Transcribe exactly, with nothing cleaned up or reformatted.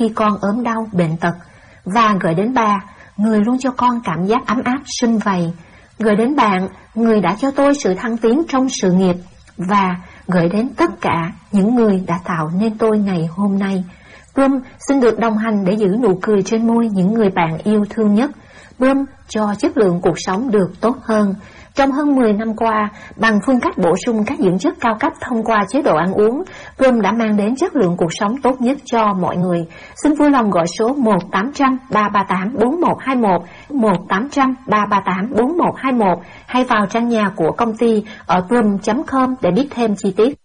khi con ốm đau, bệnh tật. Và gửi đến ba, người luôn cho con cảm giác ấm áp, sum vầy. Gửi đến bạn, người đã cho tôi sự thăng tiến trong sự nghiệp. Và gửi đến tất cả những người đã tạo nên tôi ngày hôm nay. Plum xin được đồng hành để giữ nụ cười trên môi những người bạn yêu thương nhất. Plum cho chất lượng cuộc sống được tốt hơn. Trong hơn mười năm qua, bằng phương cách bổ sung các dưỡng chất cao cấp thông qua chế độ ăn uống, Plum đã mang đến chất lượng cuộc sống tốt nhất cho mọi người. Xin vui lòng gọi số một tám trăm ba ba tám bốn một hai một, một tám trăm ba ba tám bốn một hai một hay vào trang nhà của công ty ở plum chấm com để biết thêm chi tiết.